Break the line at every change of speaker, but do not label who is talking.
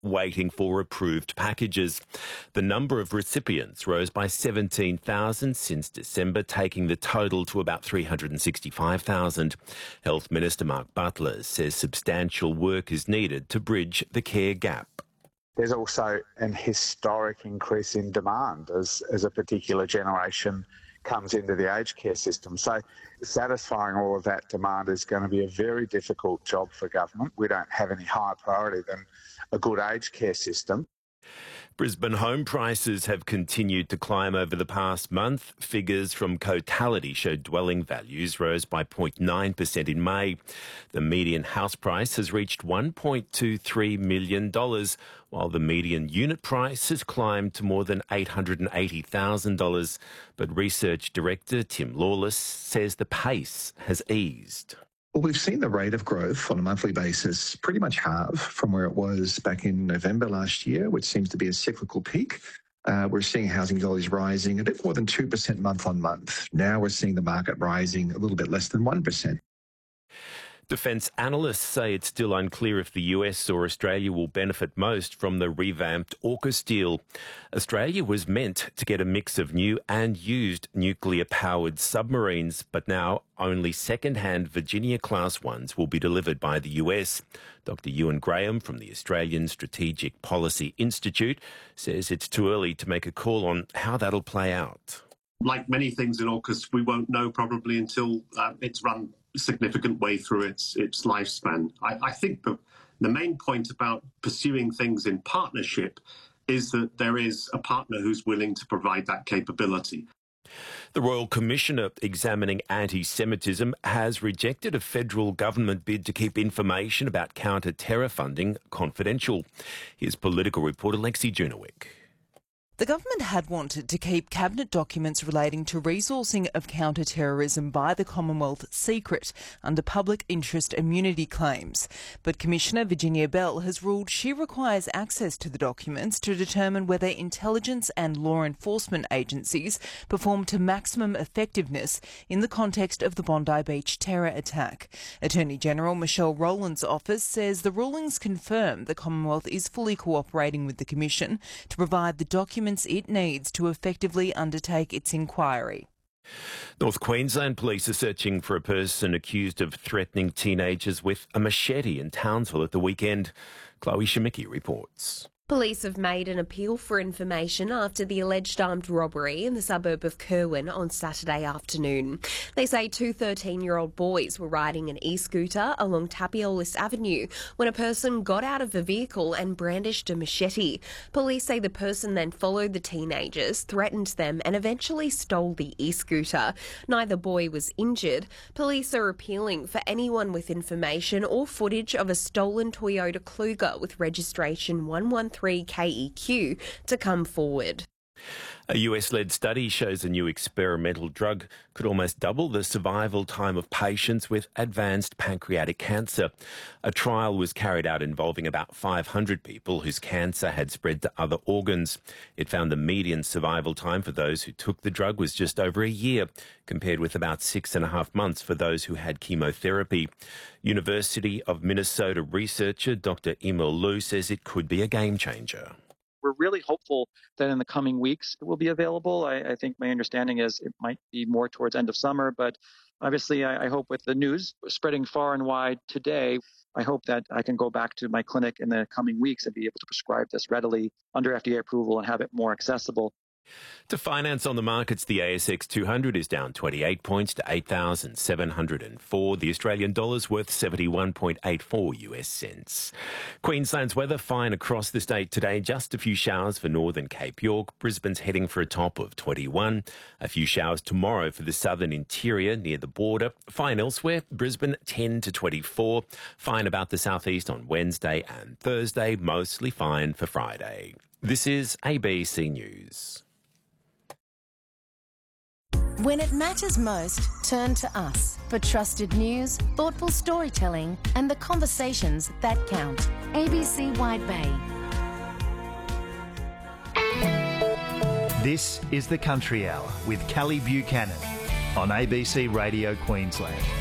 waiting for approved packages. The number of recipients rose by 17,000 since December, taking the total to about 365,000. Health Minister Mark Butler says substantial work is needed to bridge the care gap.
There's also an historic increase in demand as a particular generation comes into the aged care system. So satisfying all of that demand is going to be a very difficult job for government. We don't have any higher priority than a good aged care system.
Brisbane home prices have continued to climb over the past month. Figures from Cotality showed dwelling values rose by 0.9% in May. The median house price has reached $1.23 million, while the median unit price has climbed to more than $880,000. But Research Director Tim Lawless says the pace has eased.
Well, we've seen the rate of growth on a monthly basis pretty much halve from where it was back in November last year, which seems to be a cyclical peak. We're seeing housing values rising a bit more than 2% month on month. Now we're seeing the market rising a little bit less than 1%.
Defence analysts say it's still unclear if the US or Australia will benefit most from the revamped AUKUS deal. Australia was meant to get a mix of new and used nuclear-powered submarines, but now only second-hand Virginia-class ones will be delivered by the US. Dr. Ewan Graham from the Australian Strategic Policy Institute says it's too early to make a call on how that'll play out.
Like many things in AUKUS, we won't know probably until it's run a significant way through its lifespan. I think the main point about pursuing things in partnership is that there is a partner who's willing to provide that capability.
The Royal Commissioner examining anti-Semitism has rejected a federal government bid to keep information about counter-terror funding confidential. Here's political reporter Lexi Junowick.
The government had wanted to keep cabinet documents relating to resourcing of counter-terrorism by the Commonwealth secret under public interest immunity claims. But Commissioner Virginia Bell has ruled she requires access to the documents to determine whether intelligence and law enforcement agencies performed to maximum effectiveness in the context of the Bondi Beach terror attack. Attorney General Michelle Rowland's office says the rulings confirm the Commonwealth is fully cooperating with the Commission to provide the documents it needs to effectively undertake its inquiry.
North Queensland police are searching for a person accused of threatening teenagers with a machete in Townsville at the weekend. Chloe Shemicki reports.
Police have made an appeal for information after the alleged armed robbery in the suburb of Kerwin on Saturday afternoon. They say two 13-year-old boys were riding an e-scooter along Tapiolis Avenue when a person got out of the vehicle and brandished a machete. Police say the person then followed the teenagers, threatened them and eventually stole the e-scooter. Neither boy was injured. Police are appealing for anyone with information or footage of a stolen Toyota Kluger with registration 113 KEQ to come forward.
A US-led study shows a new experimental drug could almost double the survival time of patients with advanced pancreatic cancer. A trial was carried out involving about 500 people whose cancer had spread to other organs. It found the median survival time for those who took the drug was just over a year, compared with about 6.5 months for those who had chemotherapy. University of Minnesota researcher Dr. Emil Liu says it could be a game changer.
We're really hopeful that in the coming weeks it will be available. I think my understanding is it might be more towards end of summer, but obviously I hope with the news spreading far and wide today, I hope that I can go back to my clinic in the coming weeks and be able to prescribe this readily under FDA approval and have it more accessible.
To finance on the markets, the ASX 200 is down 28 points to 8,704. The Australian dollar's worth 71.84 US cents. Queensland's weather fine across the state today. Just a few showers for northern Cape York. Brisbane's heading for a top of 21. A few showers tomorrow for the southern interior near the border. Fine elsewhere. Brisbane 10 to 24. Fine about the southeast on Wednesday and Thursday. Mostly fine for Friday. This is ABC News.
When it matters most, turn to us for trusted news, thoughtful storytelling and the conversations that count. ABC Wide Bay.
This is The Country Hour with Kelly Buchanan on ABC Radio Queensland.